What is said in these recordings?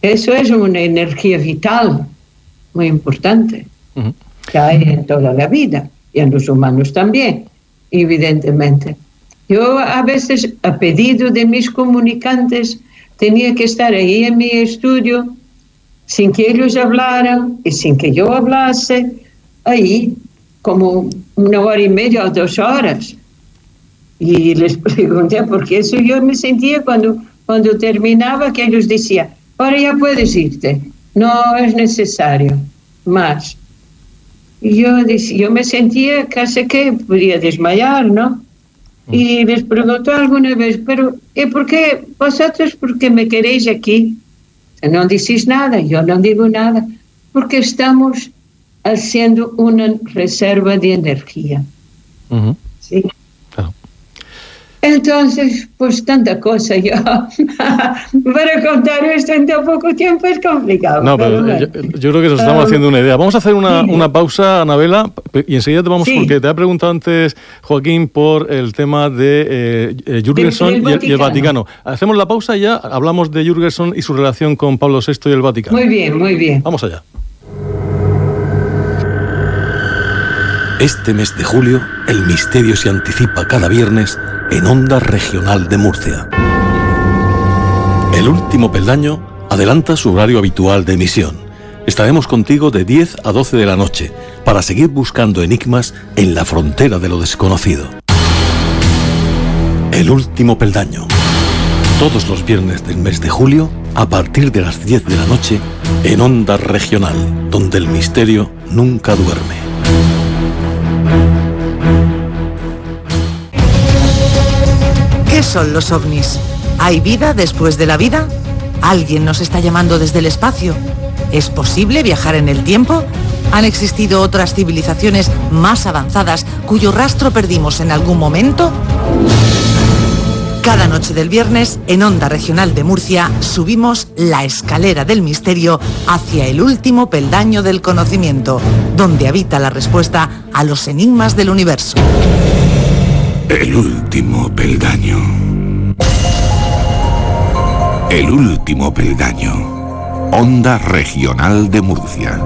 Eso es una energía vital muy importante que hay en toda la vida y en los humanos también, evidentemente. Yo a veces, a pedido de mis comunicantes, tenía que estar ahí en mi estudio sin que ellos hablaran y sin que yo hablase, ahí como 1 hora y media o 2 horas. Y les pregunté por qué eso yo me sentía cuando terminaba, que ellos decían, ahora ya puedes irte, no es necesario más. Y yo me sentía casi que podía desmayar, ¿no? Y les preguntó alguna vez, pero ¿y por qué vosotros, por qué me queréis aquí? No decís nada, yo no digo nada, porque estamos haciendo una reserva de energía. ¿Sí? Claro. Entonces, pues tanta cosa yo para contar esto en tan poco tiempo es complicado. No, pero yo creo que nos estamos haciendo una idea. Vamos a hacer una pausa, Anabela, y enseguida te vamos, porque te ha preguntado antes Joaquín por el tema de Jürgenson y el Vaticano. Hacemos la pausa y ya hablamos de Jürgenson y su relación con Pablo VI y el Vaticano. Muy bien, muy bien. Vamos allá. Este mes de julio, el misterio se anticipa cada viernes en Onda Regional de Murcia. El último peldaño adelanta su horario habitual de emisión. Estaremos contigo de 10 a 12 de la noche para seguir buscando enigmas en la frontera de lo desconocido. El último peldaño. Todos los viernes del mes de julio, a partir de las 10 de la noche, en Onda Regional, donde el misterio nunca duerme. ¿Qué son los ovnis? ¿Hay vida después de la vida? ¿Alguien nos está llamando desde el espacio? ¿Es posible viajar en el tiempo? ¿Han existido otras civilizaciones más avanzadas cuyo rastro perdimos en algún momento? Cada noche del viernes, en Onda Regional de Murcia, subimos la escalera del misterio hacia el último peldaño del conocimiento, donde habita la respuesta a los enigmas del universo. El último peldaño. El último peldaño. Onda Regional de Murcia.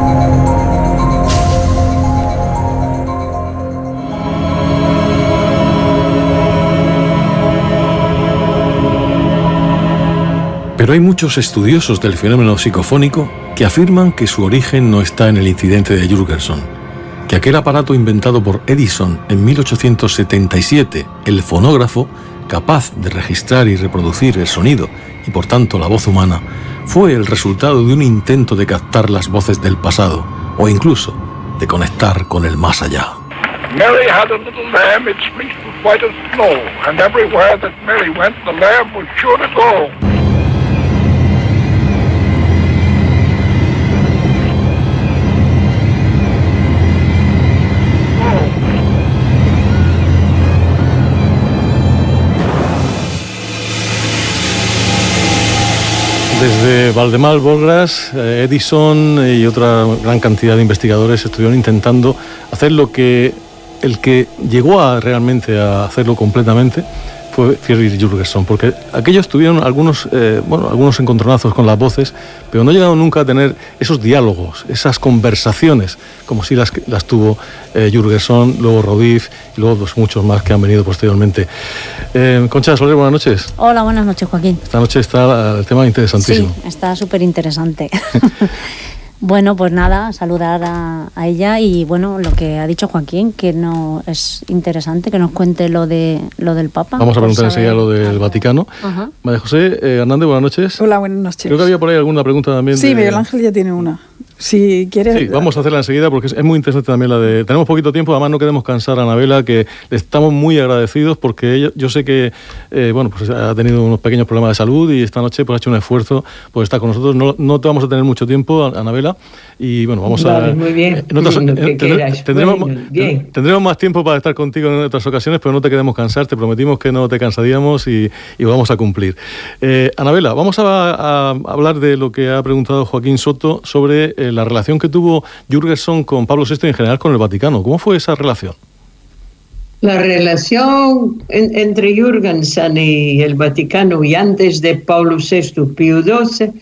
Pero hay muchos estudiosos del fenómeno psicofónico que afirman que su origen no está en el incidente de Jürgenson, que aquel aparato inventado por Edison en 1877, el fonógrafo, capaz de registrar y reproducir el sonido y por tanto la voz humana, fue el resultado de un intento de captar las voces del pasado o incluso de conectar con el más allá. Mary had a little lamb, its fleece was white as snow, and everywhere that Mary went, the lamb was sure to go. Desde Valdemar Borras, Edison y otra gran cantidad de investigadores estuvieron intentando hacer lo que el que llegó realmente a hacerlo completamente fue Friedrich Jürgenson, porque aquellos tuvieron algunos encontronazos con las voces, pero no llegaron nunca a tener esos diálogos, esas conversaciones, como sí las tuvo Jürgenson, luego Rodif y luego muchos más que han venido posteriormente. Concha Soler, buenas noches. Hola, buenas noches, Joaquín. Esta noche está el tema interesantísimo. Sí, está súper interesante. Bueno, pues nada, saludar a ella y bueno, lo que ha dicho Joaquín, que no es interesante, que nos cuente lo del Papa. Vamos a preguntar enseguida lo del Vaticano. Ajá. María José Hernández, buenas noches. Hola, buenas noches. Creo que había por ahí alguna pregunta también. Sí, Miguel Ángel ya tiene una. Si quieres... Sí, vamos a hacerla enseguida porque es muy interesante también la de... Tenemos poquito tiempo, además no queremos cansar a Anabela, que le estamos muy agradecidos porque ella, yo sé que pues ha tenido unos pequeños problemas de salud y esta noche pues ha hecho un esfuerzo por estar con nosotros. No te vamos a tener mucho tiempo, Anabela, y bueno, vamos a... Muy bien, tendremos más tiempo para estar contigo en otras ocasiones, pero no te queremos cansar, te prometimos que no te cansaríamos y vamos a cumplir. Anabela, vamos a hablar de lo que ha preguntado Joaquín Soto sobre la relación que tuvo Jürgenson con Pablo VI y en general con el Vaticano. ¿Cómo fue esa relación? La relación entre Jürgenson y el Vaticano y antes de Pablo VI, Pío XII,